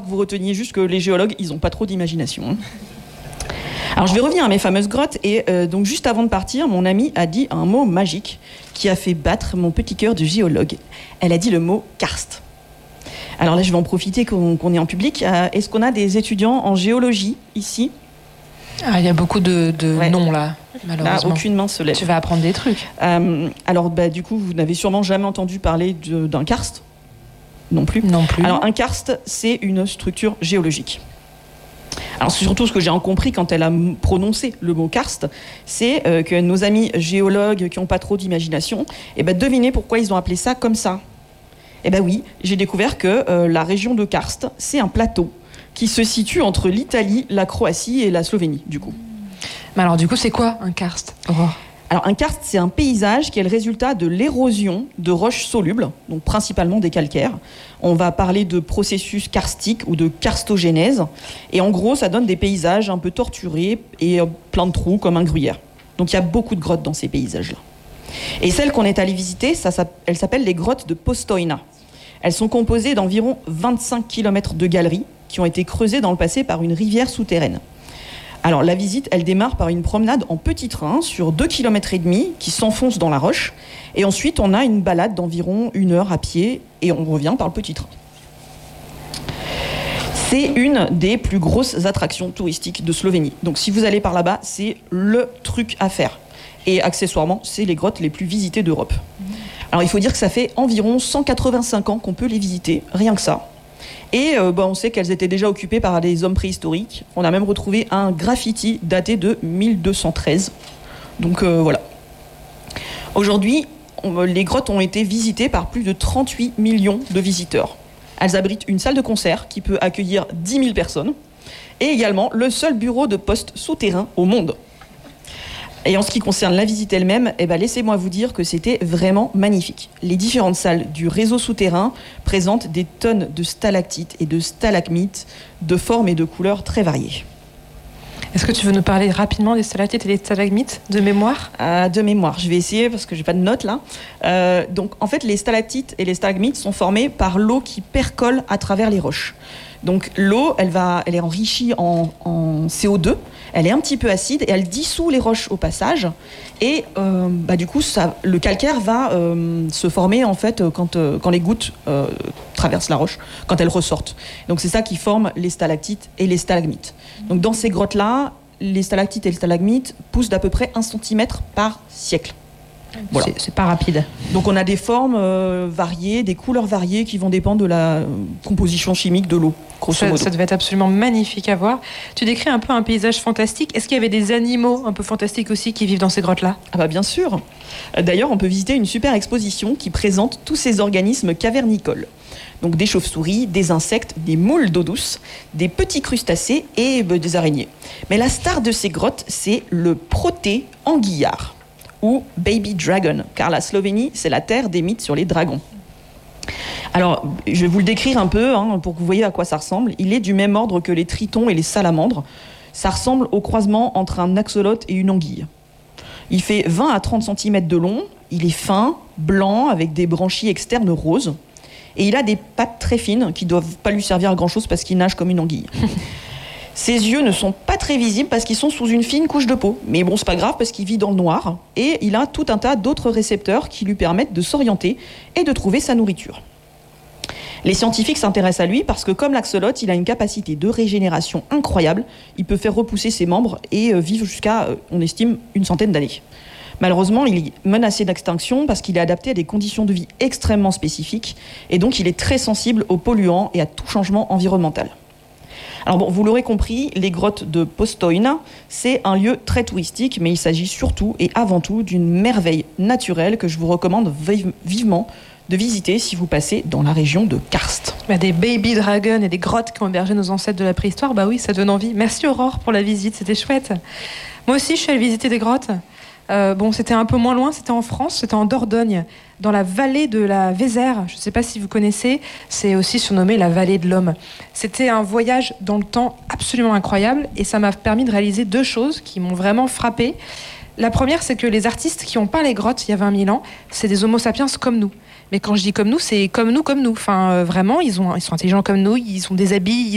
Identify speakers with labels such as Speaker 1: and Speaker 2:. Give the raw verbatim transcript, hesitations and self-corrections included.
Speaker 1: vous reteniez juste que les géologues, ils n'ont pas trop d'imagination. Hein. Alors je vais revenir à mes fameuses grottes et euh, donc juste avant de partir, mon amie a dit un mot magique qui a fait battre mon petit cœur de géologue. Elle a dit le mot karst. Alors là je vais en profiter qu'on, qu'on est en public. Euh, est-ce qu'on a des étudiants en géologie ici ?
Speaker 2: Ah, il y a beaucoup de, de ouais. noms là, malheureusement.
Speaker 1: Là, aucune main se lève.
Speaker 2: Tu vas apprendre des trucs.
Speaker 1: Euh, alors bah, du coup vous n'avez sûrement jamais entendu parler de, d'un karst ? Non plus.
Speaker 2: Non plus.
Speaker 1: Alors un karst c'est une structure géologique. Alors surtout ce que j'ai compris quand elle a prononcé le mot karst, c'est euh, que nos amis géologues qui n'ont pas trop d'imagination, eh ben, devinez pourquoi ils ont appelé ça comme ça. Eh bien oui, j'ai découvert que euh, la région de Karst, c'est un plateau qui se situe entre l'Italie, la Croatie et la Slovénie, du coup.
Speaker 2: Mais alors du coup, c'est quoi un karst, Aurore ?
Speaker 1: Alors un karst, c'est un paysage qui est le résultat de l'érosion de roches solubles, donc principalement des calcaires. On va parler de processus karstique ou de karstogénèse. Et en gros, ça donne des paysages un peu torturés et plein de trous comme un gruyère. Donc il y a beaucoup de grottes dans ces paysages-là. Et celle qu'on est allé visiter, ça, ça, elles s'appellent les grottes de Postojna. Elles sont composées d'environ vingt-cinq kilomètres de galeries qui ont été creusées dans le passé par une rivière souterraine. Alors la visite, elle démarre par une promenade en petit train sur deux kilomètres et demi qui s'enfonce dans la roche. Et ensuite, on a une balade d'environ une heure à pied et on revient par le petit train. C'est une des plus grosses attractions touristiques de Slovénie. Donc si vous allez par là-bas, c'est le truc à faire. Et accessoirement, c'est les grottes les plus visitées d'Europe. Alors il faut dire que ça fait environ cent quatre-vingt-cinq ans qu'on peut les visiter, rien que ça. Et euh, bah, on sait qu'elles étaient déjà occupées par des hommes préhistoriques. On a même retrouvé un graffiti daté de mille deux cent treize. Donc euh, voilà. Aujourd'hui, on, les grottes ont été visitées par plus de trente-huit millions de visiteurs. Elles abritent une salle de concert qui peut accueillir dix mille personnes. Et également le seul bureau de poste souterrain au monde. Et en ce qui concerne la visite elle-même, eh ben laissez-moi vous dire que c'était vraiment magnifique. Les différentes salles du réseau souterrain présentent des tonnes de stalactites et de stalagmites de formes et de couleurs très variées.
Speaker 2: Est-ce que tu veux nous parler rapidement des stalactites et des stalagmites de mémoire ?
Speaker 1: euh, De mémoire, je vais essayer parce que j'ai pas de notes là. Euh, donc en fait, les stalactites et les stalagmites sont formés par l'eau qui percole à travers les roches. Donc l'eau, elle, va, elle est enrichie en, en C O deux, elle est un petit peu acide et elle dissout les roches au passage. Et euh, bah, du coup, ça, le calcaire va euh, se former en fait quand, euh, quand les gouttes euh, traversent la roche, quand elles ressortent. Donc c'est ça qui forme les stalactites et les stalagmites. Donc dans ces grottes-là, les stalactites et les stalagmites poussent d'à peu près un centimètre par siècle.
Speaker 2: Voilà. C'est, c'est pas rapide.
Speaker 1: Donc on a des formes euh, variées, des couleurs variées qui vont dépendre de la euh, composition chimique de l'eau, grosso modo.
Speaker 2: Ça, ça devait être absolument magnifique à voir. Tu décris un peu un paysage fantastique. Est-ce qu'il y avait des animaux un peu fantastiques aussi qui vivent dans ces grottes-là ?
Speaker 1: Ah bah bien sûr. D'ailleurs, on peut visiter une super exposition qui présente tous ces organismes cavernicoles. Donc des chauves-souris, des insectes, des moules d'eau douce, des petits crustacés et bah, des araignées. Mais la star de ces grottes, c'est le proté-anguillard, ou Baby Dragon, car la Slovénie, c'est la terre des mythes sur les dragons. Alors, je vais vous le décrire un peu, hein, pour que vous voyez à quoi ça ressemble. Il est du même ordre que les tritons et les salamandres. Ça ressemble au croisement entre un axolote et une anguille. Il fait vingt à trente centimètres de long, il est fin, blanc, avec des branchies externes roses, et il a des pattes très fines qui ne doivent pas lui servir à grand-chose parce qu'il nage comme une anguille. Ses yeux ne sont pas très visibles parce qu'ils sont sous une fine couche de peau. Mais bon, c'est pas grave parce qu'il vit dans le noir et il a tout un tas d'autres récepteurs qui lui permettent de s'orienter et de trouver sa nourriture. Les scientifiques s'intéressent à lui parce que comme l'axolote, il a une capacité de régénération incroyable. Il peut faire repousser ses membres et vivre jusqu'à, on estime, une centaine d'années. Malheureusement, il est menacé d'extinction parce qu'il est adapté à des conditions de vie extrêmement spécifiques et donc il est très sensible aux polluants et à tout changement environnemental. Alors bon, vous l'aurez compris, les grottes de Postojna, c'est un lieu très touristique, mais il s'agit surtout et avant tout d'une merveille naturelle que je vous recommande vive, vivement de visiter si vous passez dans la région de Karst.
Speaker 2: Bah, des baby dragons et des grottes qui ont hébergé nos ancêtres de la préhistoire, bah oui, ça donne envie. Merci Aurore pour la visite, c'était chouette. Moi aussi, je suis allée visiter des grottes. Euh, bon, c'était un peu moins loin, c'était en France, c'était en Dordogne, dans la vallée de la Vézère. Je ne sais pas si vous connaissez, c'est aussi surnommé la vallée de l'homme. C'était un voyage dans le temps absolument incroyable et ça m'a permis de réaliser deux choses qui m'ont vraiment frappée. La première, c'est que les artistes qui ont peint les grottes il y a vingt mille ans, c'est des homo sapiens comme nous. Mais quand je dis comme nous, c'est comme nous, comme nous. Enfin, euh, vraiment, ils, ont, ils sont intelligents comme nous, ils ont des habits,